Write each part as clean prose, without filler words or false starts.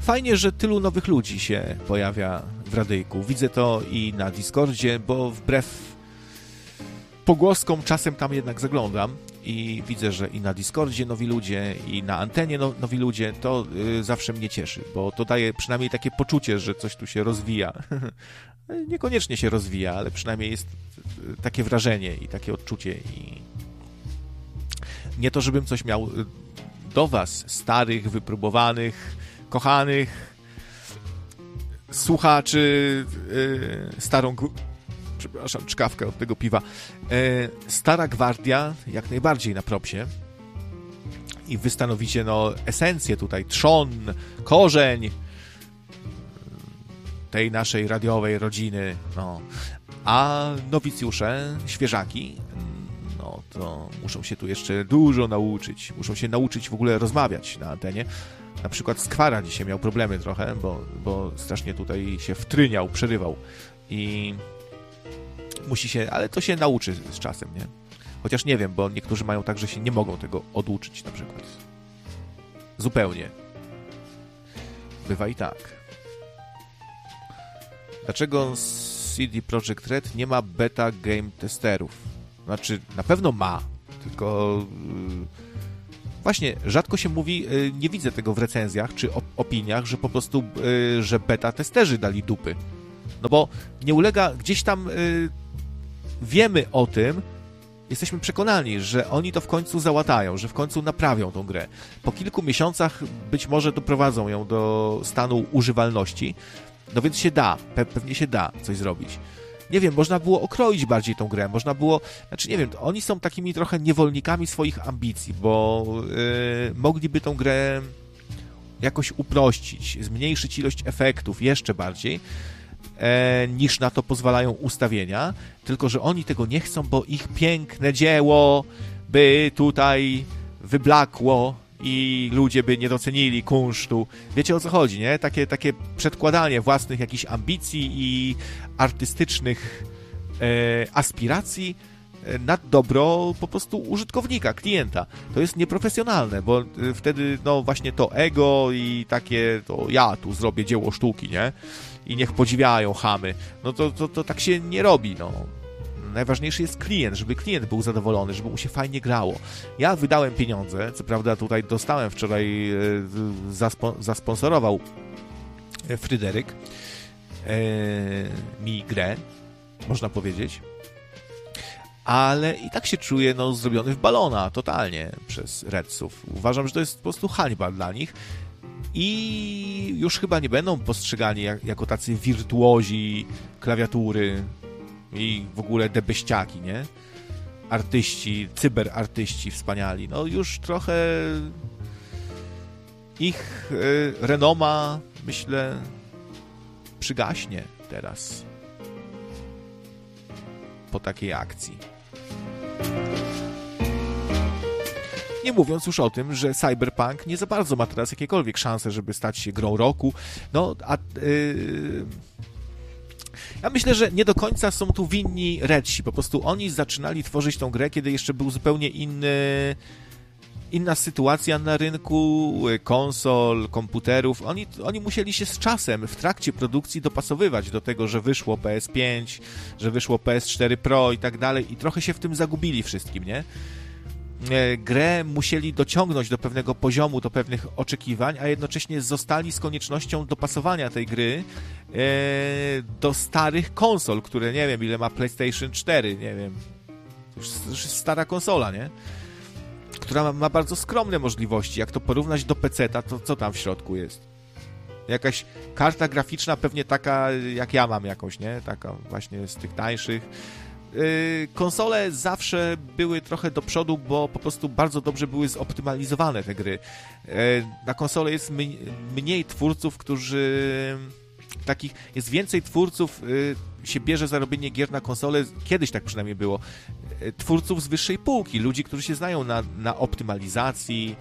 fajnie, że tylu nowych ludzi się pojawia w radyjku. Widzę to i na Discordzie, bo wbrew pogłoskom czasem tam jednak zaglądam i widzę, że i na Discordzie nowi ludzie, i na antenie nowi ludzie. To zawsze mnie cieszy, bo to daje przynajmniej takie poczucie, że coś tu się rozwija. Niekoniecznie się rozwija, ale przynajmniej jest takie wrażenie i takie odczucie. I nie to, żebym coś miał do was, starych, wypróbowanych, kochanych słuchaczy, starą... Przepraszam, czkawkę od tego piwa. Stara gwardia, jak najbardziej na propsie. I wy stanowicie, esencję tutaj, trzon, korzeń tej naszej radiowej rodziny. A nowicjusze, świeżaki, to muszą się tu jeszcze dużo nauczyć. Muszą się nauczyć w ogóle rozmawiać na antenie. Na przykład Skwara dzisiaj miał problemy trochę, bo strasznie tutaj się wtryniał, przerywał. I musi się, ale to się nauczy z czasem, nie? Chociaż nie wiem, bo niektórzy mają tak, że się nie mogą tego oduczyć na przykład. Zupełnie. Bywa i tak. Dlaczego CD Projekt Red nie ma beta game testerów? Znaczy, na pewno ma, tylko właśnie rzadko się mówi, nie widzę tego w recenzjach czy opiniach, że po prostu, że beta testerzy dali dupy. No bo nie ulega, gdzieś tam wiemy o tym, jesteśmy przekonani, że oni to w końcu załatają, że w końcu naprawią tą grę. Po kilku miesiącach być może doprowadzą ją do stanu używalności, no więc się da, pewnie się da coś zrobić. Nie wiem, można było okroić bardziej tą grę, można było, znaczy nie wiem, oni są takimi trochę niewolnikami swoich ambicji, bo mogliby tą grę jakoś uprościć, zmniejszyć ilość efektów jeszcze bardziej, niż na to pozwalają ustawienia, tylko że oni tego nie chcą, bo ich piękne dzieło by tutaj wyblakło i ludzie by nie docenili kunsztu. Wiecie, o co chodzi, nie? Takie przedkładanie własnych jakichś ambicji i artystycznych aspiracji nad dobro po prostu użytkownika, klienta. To jest nieprofesjonalne, bo wtedy właśnie to ego i takie, to ja tu zrobię dzieło sztuki, nie? I niech podziwiają chamy. To tak się nie robi, Najważniejszy jest klient, żeby klient był zadowolony, żeby mu się fajnie grało. Ja wydałem pieniądze, co prawda tutaj dostałem wczoraj, zasponsorował Fryderyk mi grę, można powiedzieć, ale i tak się czuję zrobiony w balona totalnie przez Redsów. Uważam, że to jest po prostu hańba dla nich i już chyba nie będą postrzegani jako tacy wirtuozi klawiatury i w ogóle debeściaki, nie? Artyści, cyberartyści wspaniali. Już trochę ich renoma, myślę, przygaśnie teraz po takiej akcji. Nie mówiąc już o tym, że Cyberpunk nie za bardzo ma teraz jakiekolwiek szanse, żeby stać się grą roku. Ja myślę, że nie do końca są tu winni Redsi. Po prostu oni zaczynali tworzyć tą grę, kiedy jeszcze był zupełnie inna sytuacja na rynku konsol, komputerów. Oni musieli się z czasem w trakcie produkcji dopasowywać do tego, że wyszło PS5, że wyszło PS4 Pro i tak dalej i trochę się w tym zagubili wszystkim, nie? Grę musieli dociągnąć do pewnego poziomu, do pewnych oczekiwań, a jednocześnie zostali z koniecznością dopasowania tej gry do starych konsol, które nie wiem, ile ma PlayStation 4, nie wiem, już jest stara konsola, nie? Która ma bardzo skromne możliwości. Jak to porównać do PC-ta, to co tam w środku jest? Jakaś karta graficzna, pewnie taka, jak ja mam jakąś, nie? Taka właśnie z tych tańszych. Konsole zawsze były trochę do przodu, bo po prostu bardzo dobrze były zoptymalizowane te gry. Na konsole jest mniej twórców, jest więcej twórców, się bierze za robienie gier na konsolę, kiedyś tak przynajmniej było, twórców z wyższej półki, ludzi, którzy się znają na optymalizacji,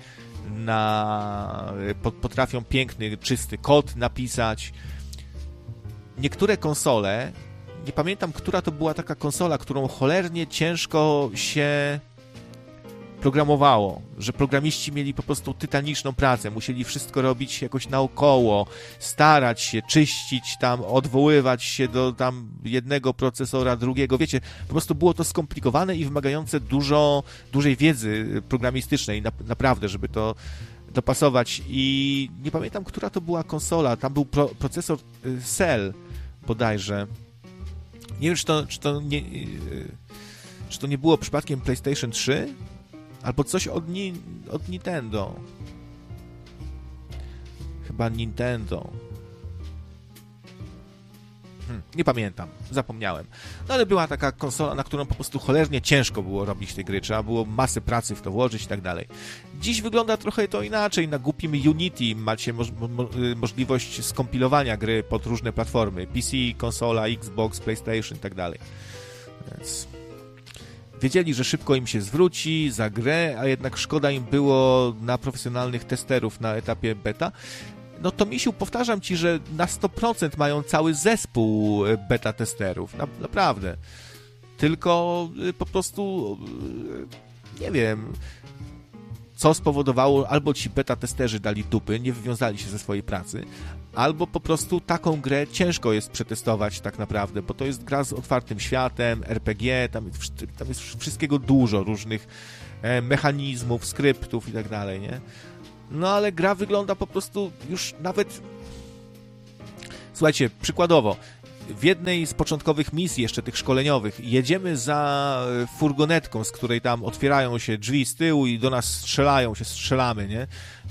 potrafią piękny, czysty kod napisać. Niektóre konsole, nie pamiętam, która to była taka konsola, którą cholernie ciężko się programowało, że programiści mieli po prostu tytaniczną pracę, musieli wszystko robić jakoś naokoło, starać się, czyścić tam, odwoływać się do tam jednego procesora, drugiego, wiecie, po prostu było to skomplikowane i wymagające dużej wiedzy programistycznej, naprawdę, żeby to dopasować i nie pamiętam, która to była konsola, tam był procesor Cell bodajże. Nie wiem, czy to nie było przypadkiem PlayStation 3? Albo coś od Nintendo. Chyba Nintendo. Nie pamiętam, zapomniałem. No ale była taka konsola, na którą po prostu cholernie ciężko było robić te gry, trzeba było masę pracy w to włożyć i tak dalej. Dziś wygląda trochę to inaczej, na głupim Unity macie możliwość skompilowania gry pod różne platformy, PC, konsola, Xbox, PlayStation i tak dalej. Więc wiedzieli, że szybko im się zwróci za grę, a jednak szkoda im było na profesjonalnych testerów na etapie beta. No to misiu, powtarzam ci, że na 100% mają cały zespół beta testerów, naprawdę. Tylko po prostu nie wiem, co spowodowało, albo ci beta testerzy dali dupy, nie wywiązali się ze swojej pracy, albo po prostu taką grę ciężko jest przetestować tak naprawdę, bo to jest gra z otwartym światem, RPG, tam jest wszystkiego dużo, różnych mechanizmów, skryptów i tak dalej, nie? No ale gra wygląda po prostu już nawet... Słuchajcie, przykładowo, w jednej z początkowych misji, jeszcze tych szkoleniowych, jedziemy za furgonetką, z której tam otwierają się drzwi z tyłu i do nas strzelamy, nie?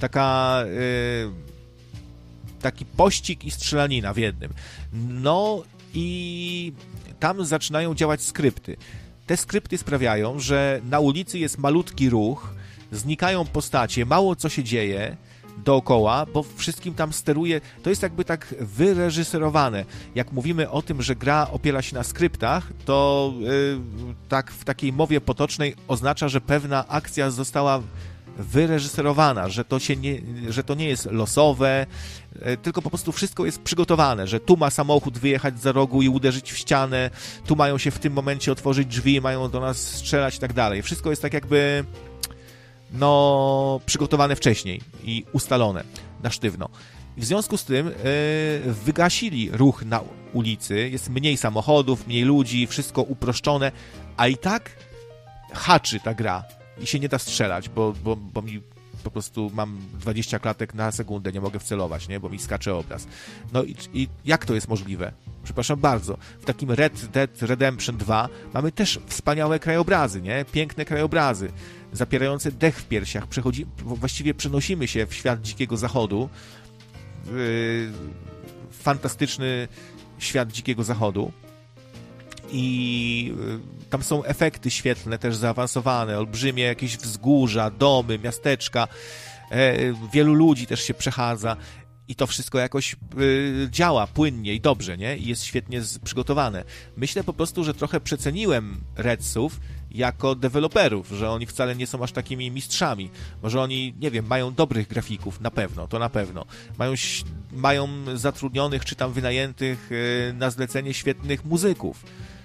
Taki pościg i strzelanina w jednym. No i tam zaczynają działać skrypty. Te skrypty sprawiają, że na ulicy jest malutki ruch, znikają postacie, mało co się dzieje dookoła, bo wszystkim tam steruje, to jest jakby tak wyreżyserowane. Jak mówimy o tym, że gra opiera się na skryptach, to tak w takiej mowie potocznej oznacza, że pewna akcja została wyreżyserowana, że to nie jest losowe, tylko po prostu wszystko jest przygotowane, że tu ma samochód wyjechać za rogu i uderzyć w ścianę, tu mają się w tym momencie otworzyć drzwi, mają do nas strzelać i tak dalej. Wszystko jest tak jakby przygotowane wcześniej i ustalone na sztywno. W związku z tym wygasili ruch na ulicy, jest mniej samochodów, mniej ludzi, wszystko uproszczone, a i tak haczy ta gra i się nie da strzelać, bo mi po prostu mam 20 klatek na sekundę, nie mogę wcelować, nie? Bo mi skacze obraz. No i jak to jest możliwe? Przepraszam bardzo. W takim Red Dead Redemption 2 mamy też wspaniałe krajobrazy, nie? Piękne krajobrazy, zapierające dech w piersiach. Właściwie przenosimy się w świat Dzikiego Zachodu. Fantastyczny świat Dzikiego Zachodu. I tam są efekty świetlne też zaawansowane, olbrzymie jakieś wzgórza, domy, miasteczka, wielu ludzi też się przechadza i to wszystko jakoś działa płynnie i dobrze, nie? I jest świetnie przygotowane. Myślę po prostu, że trochę przeceniłem Redsów jako deweloperów, że oni wcale nie są aż takimi mistrzami. Może oni, nie wiem, mają dobrych grafików, na pewno, to na pewno. Mają zatrudnionych czy tam wynajętych na zlecenie świetnych muzyków.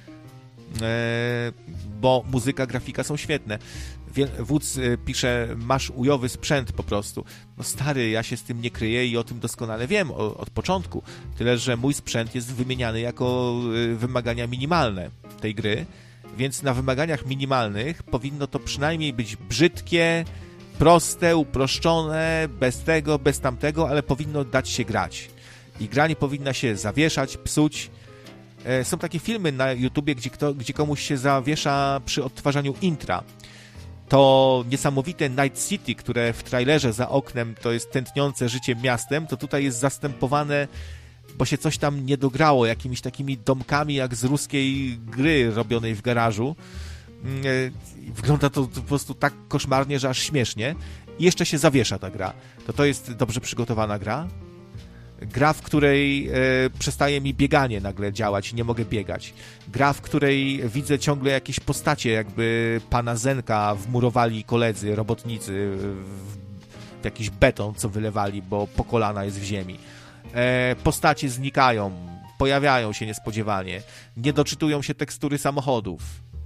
Bo muzyka, grafika są świetne. Wódz pisze, masz ujowy sprzęt po prostu. No stary, ja się z tym nie kryję i o tym doskonale wiem od początku. Tyle, że mój sprzęt jest wymieniany jako wymagania minimalne tej gry, więc na wymaganiach minimalnych powinno to przynajmniej być brzydkie, proste, uproszczone, bez tego, bez tamtego, ale powinno dać się grać. I gra nie powinna się zawieszać, psuć. Są takie filmy na YouTubie, gdzie komuś się zawiesza przy odtwarzaniu intra. To niesamowite Night City, które w trailerze za oknem to jest tętniące życie miastem, to tutaj jest zastępowane, bo się coś tam nie dograło, jakimiś takimi domkami jak z ruskiej gry robionej w garażu. Wygląda to po prostu tak koszmarnie, że aż śmiesznie. I jeszcze się zawiesza ta gra. To jest dobrze przygotowana gra. Gra, w której przestaje mi bieganie nagle działać i nie mogę biegać. Gra, w której widzę ciągle jakieś postacie, jakby pana Zenka wmurowali koledzy, robotnicy w jakiś beton, co wylewali, bo po kolana jest w ziemi. Postacie znikają, pojawiają się niespodziewanie, nie doczytują się tekstury samochodów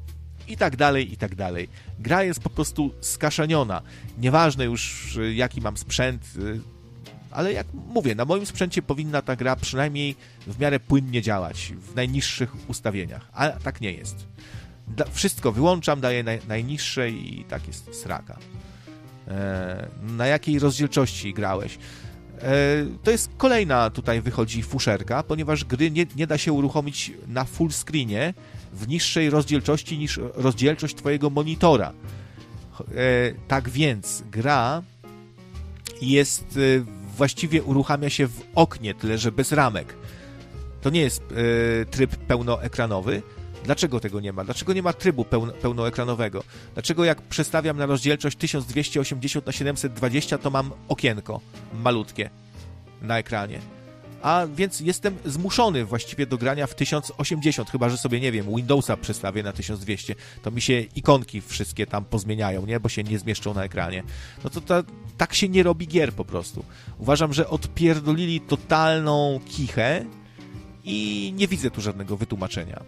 i tak dalej, i tak dalej. Gra jest po prostu skaszaniona. Nieważne już, jaki mam sprzęt, ale jak mówię, na moim sprzęcie powinna ta gra przynajmniej w miarę płynnie działać, w najniższych ustawieniach, a tak nie jest. Wszystko wyłączam, daję najniższe i tak jest sraka. Na jakiej rozdzielczości grałeś? To jest kolejna tutaj wychodzi fuszerka, ponieważ gry nie da się uruchomić na full screenie w niższej rozdzielczości niż rozdzielczość twojego monitora. Tak więc gra jest, właściwie uruchamia się w oknie, tyle że bez ramek. To nie jest tryb pełnoekranowy. Dlaczego tego nie ma? Dlaczego nie ma trybu pełnoekranowego? Dlaczego jak przestawiam na rozdzielczość 1280 na 720, to mam okienko malutkie na ekranie? A więc jestem zmuszony właściwie do grania w 1080, chyba że sobie, nie wiem, Windowsa przestawię na 1200, to mi się ikonki wszystkie tam pozmieniają, nie? Bo się nie zmieszczą na ekranie. No to tak się nie robi gier po prostu. Uważam, że odpierdolili totalną kichę i nie widzę tu żadnego wytłumaczenia.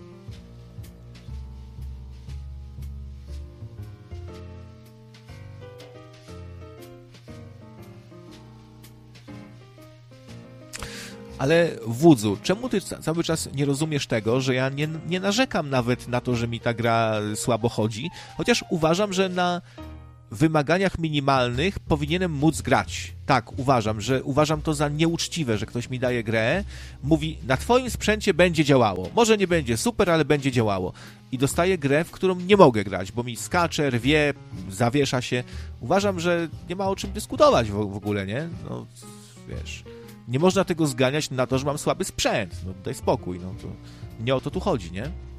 Ale wódzu, czemu ty cały czas nie rozumiesz tego, że ja nie narzekam nawet na to, że mi ta gra słabo chodzi, chociaż uważam, że na wymaganiach minimalnych powinienem móc grać. Tak, uważam to za nieuczciwe, że ktoś mi daje grę, mówi, na twoim sprzęcie będzie działało. Może nie będzie super, ale będzie działało. I dostaję grę, w którą nie mogę grać, bo mi skacze, rwie, zawiesza się. Uważam, że nie ma o czym dyskutować w ogóle, nie? No, wiesz... Nie można tego zganiać na to, że mam słaby sprzęt. No daj spokój, no to nie o to tu chodzi, nie?